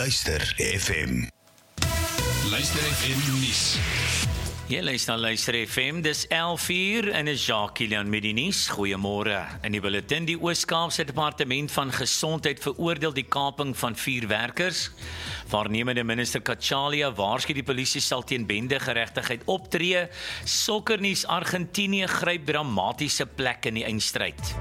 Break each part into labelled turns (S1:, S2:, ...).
S1: Luister FM.
S2: Luister FM nuus.
S3: Jy luister FM, dis 11:00 en is Jacques Kilian met die nuus. Goeiemôre. In die bulletin, die Oos-Kaapse Departement van Gesondheid veroordeel die kaping van 4 werkers. Waarnemende minister Cachalia waarsku die polisie sal teen bendegeregtigheid optree. Sokkernuus, Argentinië gryp dramatiese plek in die eindstryd.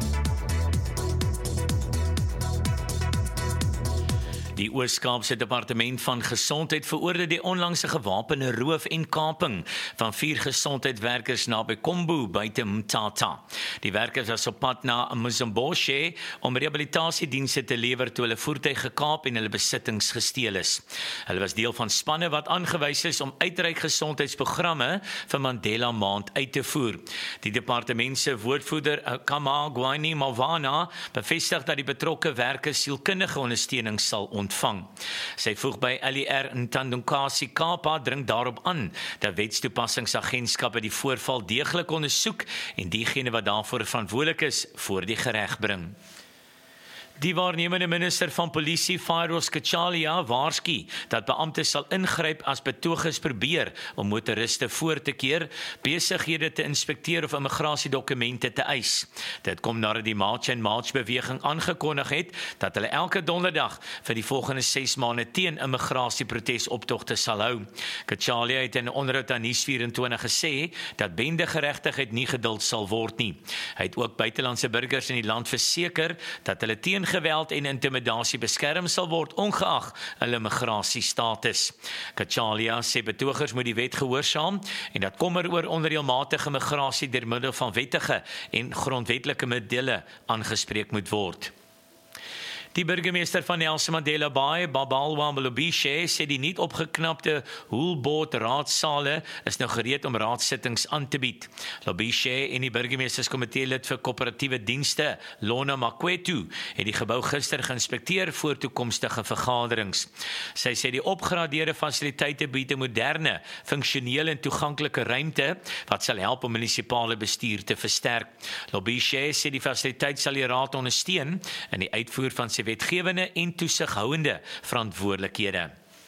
S3: Die Oos-Kaapse Departement van Gesondheid veroordeel die onlangse gewapende roof en kaping van 4 gesondheidswerkers naby Kombu buite Mthatha. Die werkers was op pad na Mzimboshi om rehabilitasiedienste te lewer toe hulle voertuig gekaap en hulle besittings gesteel is. Hulle was deel van spanne wat aangewys is om uitreik gesondheidsprogramme vir Mandela Maand uit te voer. Die departement se woordvoerder Kamagwani Mawana bevestig dat die betrokke werkers sielkundige ondersteuning sal ontvang. Sy voeg by LER Ntandukasi Kapa dring daarop aan dat wetstoepassingsagentskappe die voorval deeglik ondersoek en diegene wat daarvoor verantwoordelik is voor die reg bring. Die waarnemende minister van polisie, Fairoz Cachalia, waarsku dat beamptes sal ingryp as betogers probeer om motoriste voor te keer, besighede te inspekteer of immigrasiedokumente te eis. Dit kom nadat die March and March beweging aangekondig het dat hulle elke donderdag vir die volgende 6 maande teen immigrasieprotesoptogte sal hou. Cachalia het in 'n onderhoud aan Nuus24 gesê dat bendegeregtigheid nie geduld sal word nie. Hy het ook buitelandse burgers in die land verseker dat hulle teen geweld en intimidasie beskerm sal word ongeag hulle migrasiestatus. Cachalia sê betogers moet die wet gehoorsaam en dat kommer oor onreëlmatige migrasie deur middel van wettige en grondwetlike middele aangespreek moet word. Die burgemeester van Nelson Mandela Bay, Babalwa Mlobishe, sê die nie opgeknapte Hoelbord raadsale is nou gereed om raadsittings aan te bied. Mlobishe en die burgemeesterskomitee lid vir koöperatiewe dienste, Lona Makwetu, het die gebou gister geïnspekteer voor toekomstige vergaderings. Sy sê die opgradeerde fasiliteite bied 'n moderne, funksionele en toeganklike ruimte wat sal help om munisipale bestuur te versterk. Mlobishe sê die fasiliteit sal die raad ondersteun in die uitvoer van sy wetgewende en toesighouende verantwoordelikhede.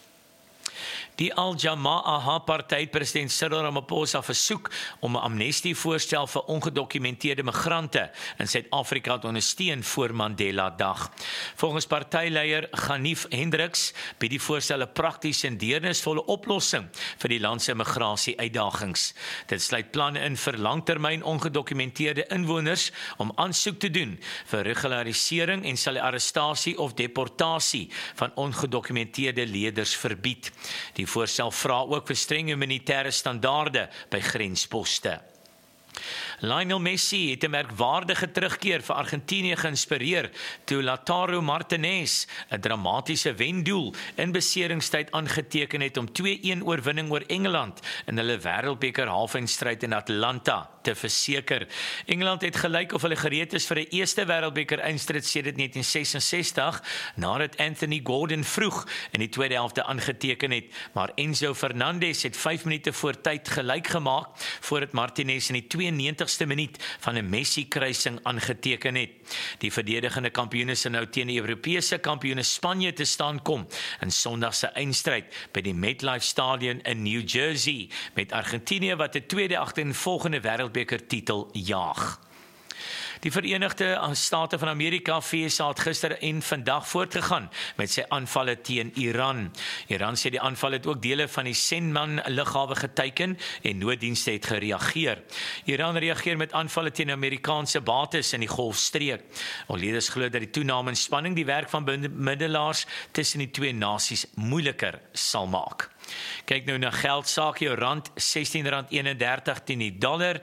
S3: Die Al-Jama'ah-party president Cyril Ramaphosa versoek om 'n amnestievoorstel vir ongedokumenteerde migrante in Suid-Afrika te ondersteun voor Mandela Dag. Volgens partyleier Ganief Hendriks bied die voorstel 'n praktiese en deernisvolle oplossing vir die land se migrasie-uitdagings. Dit sluit planne in vir langtermyn ongedokumenteerde inwoners om aansoek te doen vir regularisering en sal die arrestasie of deportasie van ongedokumenteerde leerders verbied. Die voorstel vra ook vir streng humanitêre standaarde by grensposte. Lionel Messi het 'n merkwaardige terugkeer vir Argentinië geïnspireer toe Lautaro Martinez 'n dramatiese wendoel in beseringstyd aangeteken het om 2-1 oorwinning oor Engeland in hulle wêreldbeker halfeindstryd in Atlanta te verseker. Engeland het gelyk of hulle gereed is vir 'n eerste wêreldbeker eindstryd sedert 1966 nadat Anthony Gordon vroeg in die tweede helfte aangeteken het, maar Enzo Fernandez het 5 minute voor tyd gelyk gemaak voordat Martinez in die 92ste minuut van 'n Messi-kruising aangeteken het. Die verdedigende kampioene sal nou teen die Europese kampioene Spanje te staan kom in Sondag se eindstryd by die MetLife Stadion in New Jersey met Argentinië wat 'n tweede agtereenvolgende wêreldbeker titel jaag. Die Verenigde State van Amerika, VSA, het gister en vandag voortgegaan met sy aanvalle teen Iran. Iran sê die aanval het ook dele van die Senman lughawe geteiken en nooddienste het gereageer. Iran reageer met aanvalle teen Amerikaanse bates in die Golfstreek. Onleerders glo dat die toename in spanning die werk van bemiddelaars tussen die twee nasies moeiliker sal maak. Kyk nou na geldsaak, jou rand R16.31 teen die dollar,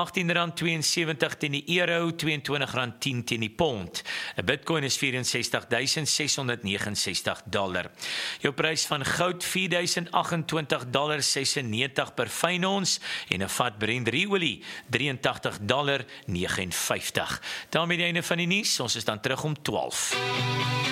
S3: R18.72 teen die euro, R22.10 teen die pond. 'n Bitcoin is $64,669. Jou prys van goud $4,028.96 per fyn ons en 'n vat Brent olie $83.59. Daarmee die einde van die nuus. Ons is dan terug om 12.